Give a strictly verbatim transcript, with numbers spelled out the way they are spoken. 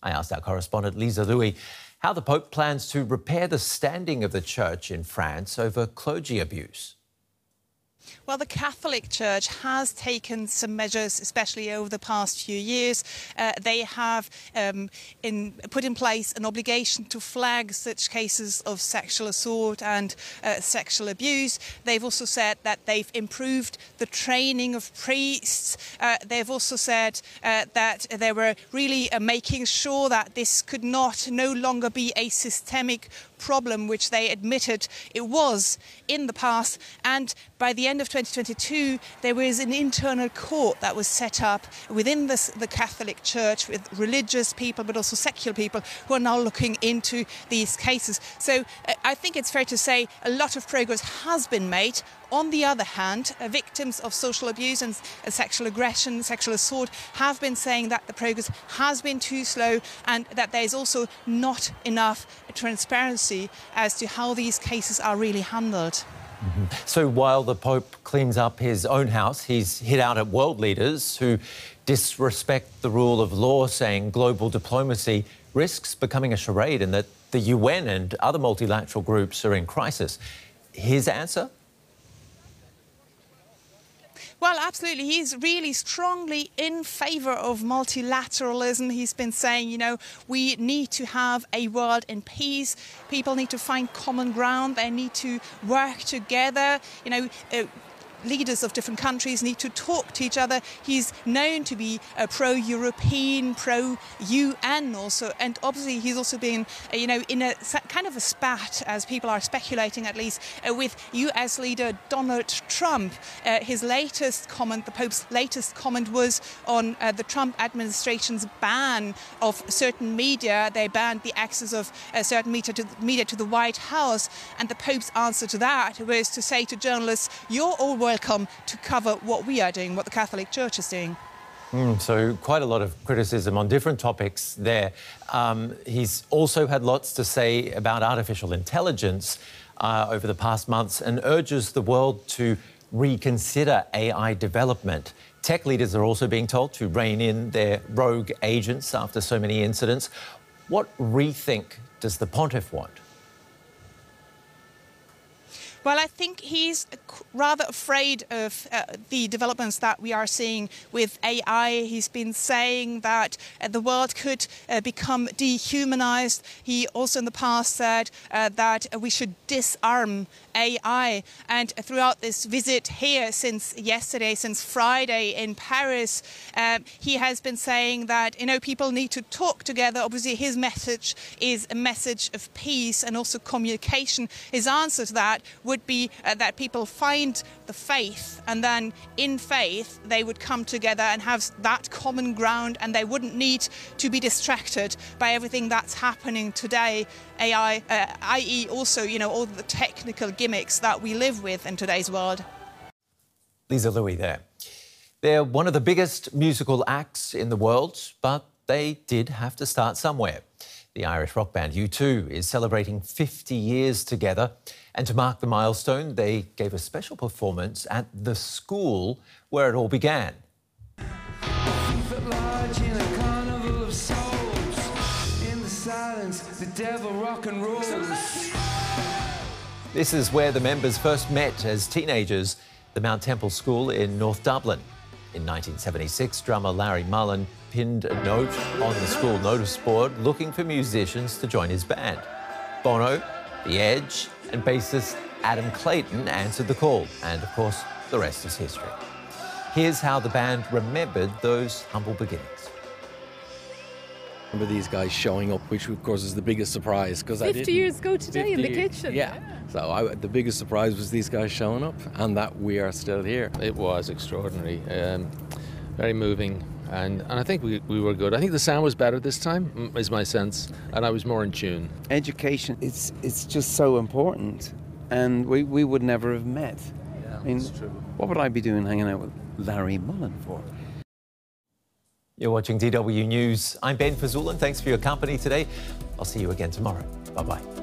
I asked our correspondent Lisa Louis how the Pope plans to repair the standing of the Church in France over clergy abuse. Well, the Catholic Church has taken some measures, especially over the past few years. Uh, they have um, in, put in place an obligation to flag such cases of sexual assault and uh, sexual abuse. They've also said that they've improved the training of priests. Uh, they've also said uh, that they were really uh, making sure that this could not no longer be a systemic problem, which they admitted it was in the past. And by the end of twenty twenty-two, there was an internal court that was set up within this, the Catholic Church with religious people, but also secular people who are now looking into these cases. So uh, I think it's fair to say a lot of progress has been made. On the other hand, uh, victims of social abuse and uh, sexual aggression, sexual assault have been saying that the progress has been too slow and that there is also not enough transparency as to how these cases are really handled. Mm-hmm. So while the Pope cleans up his own house, he's hit out at world leaders who disrespect the rule of law, saying global diplomacy risks becoming a charade and that the U N and other multilateral groups are in crisis. His answer? Well, absolutely. He's really strongly in favour of multilateralism. He's been saying, you know, we need to have a world in peace. People need to find common ground. They need to work together. You know, uh, leaders of different countries need to talk to each other. He's known to be a pro-European, pro-U N also. And obviously he's also been, uh, you know, in a kind of a spat, as people are speculating at least, uh, with U S leader Donald Trump. Uh, his latest comment, the Pope's latest comment was on uh, the Trump administration's ban of certain media. They banned the access of uh, certain media to, media to the White House. And the Pope's answer to that was to say to journalists, you're all welcome to cover what we are doing, what the Catholic Church is doing. Mm, so quite a lot of criticism on different topics there. Um, he's also had lots to say about artificial intelligence uh, over the past months and urges the world to reconsider A I development. Tech leaders are also being told to rein in their rogue agents after so many incidents. What rethink does the Pontiff want? Well, I think he's rather afraid of uh, the developments that we are seeing with A I. He's been saying that uh, the world could uh, become dehumanized. He also in the past said uh, that we should disarm A I. And throughout this visit here since yesterday, since Friday in Paris, um, he has been saying that, you know, people need to talk together. Obviously, his message is a message of peace and also communication. His answer to that would be uh, that people find the faith, and then in faith they would come together and have that common ground, and they wouldn't need to be distracted by everything that's happening today. A I, uh, that is also, you know, all the technical gimmicks that we live with in today's world. Lisa Louis there. They're one of the biggest musical acts in the world, but they did have to start somewhere. The Irish rock band U two is celebrating fifty years together, and to mark the milestone, they gave a special performance at the school where it all began. This is where the members first met as teenagers, the Mount Temple School in North Dublin. In nineteen seventy-six, drummer Larry Mullen pinned a note on the school notice board looking for musicians to join his band. Bono, The Edge and bassist Adam Clayton answered the call, and of course, the rest is history. Here's how the band remembered those humble beginnings. Remember these guys showing up, which of course is the biggest surprise, because I didn't. fifty years ago today in the years, kitchen. Yeah. So I, the biggest surprise was these guys showing up, and that we are still here. It was extraordinary, um, very moving, and, and I think we, we were good. I think the sound was better this time, is my sense, and I was more in tune. Education, it's it's just so important, and we, we would never have met. Yeah, I mean, that's true. What would I be doing hanging out with Larry Mullen for? You're watching D W News. I'm Ben Fazul, and thanks for your company today. I'll see you again tomorrow. Bye-bye.